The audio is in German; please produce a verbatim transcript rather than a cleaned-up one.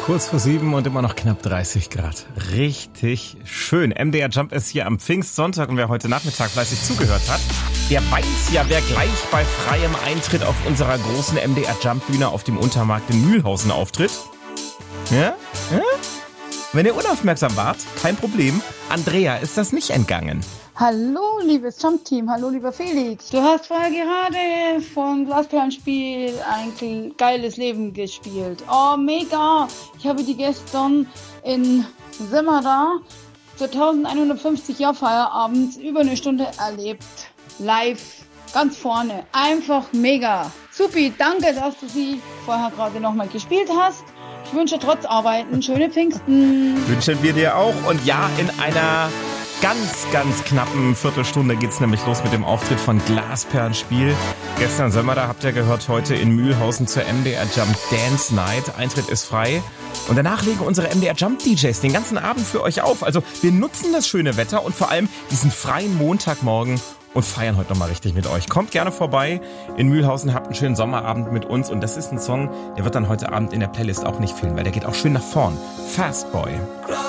Kurz vor sieben und immer noch knapp dreißig Grad. Richtig schön. M D R Jump ist hier am Pfingstsonntag und wer heute Nachmittag fleißig zugehört hat, der weiß ja, wer gleich bei freiem Eintritt auf unserer großen M D R Jump Bühne auf dem Untermarkt in Mühlhausen auftritt. Ja? Ja? Wenn ihr unaufmerksam wart, kein Problem. Andrea ist das nicht entgangen. Hallo, liebes Jump-Team. Hallo, lieber Felix. Du hast vorher gerade vom Glasperlenspiel ein geiles Leben gespielt. Oh, mega. Ich habe die gestern in Semmera zur elfhundertfünfzig Jahr Feierabend über eine Stunde erlebt. Live, ganz vorne. Einfach mega. Supi, danke, dass du sie vorher gerade nochmal gespielt hast. Ich wünsche trotz Arbeiten schöne Pfingsten. Wünschen wir dir auch. Und ja, in einer ganz, ganz knappen Viertelstunde geht's nämlich los mit dem Auftritt von Glasperlenspiel. Gestern Semmera, habt ihr gehört, heute in Mühlhausen zur M D R Jump Dance Night. Eintritt ist frei. Und danach legen unsere M D R Jump D Js den ganzen Abend für euch auf. Also wir nutzen das schöne Wetter und vor allem diesen freien Montagmorgen und feiern heute nochmal richtig mit euch. Kommt gerne vorbei in Mühlhausen, habt einen schönen Sommerabend mit uns. Und das ist ein Song, der wird dann heute Abend in der Playlist auch nicht fehlen, weil der geht auch schön nach vorn. Fast Boy.